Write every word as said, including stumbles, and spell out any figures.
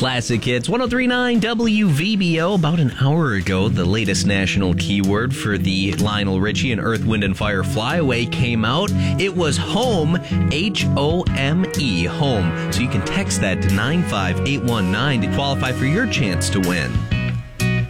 Classic Hits, one oh three point nine W V B O. About an hour ago, the latest national keyword for the Lionel Richie and Earth, Wind and Fire Fly Away came out. It was home, H O M E, home. So you can text that to nine five eight one nine to qualify for your chance to win.